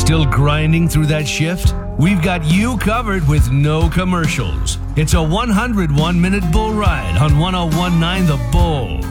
Still grinding through that shift? We've got you covered with no commercials. It's a 101-minute bull ride on 1019 The Bull.